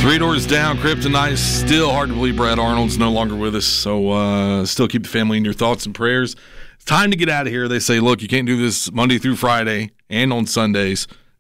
Three Doors Down, Kryptonite. Still hard to believe Brad Arnold's no longer with us, so still keep the family in your thoughts and prayers. It's time to get out of here. They say, look, you can't do this Monday through Friday and on Sundays.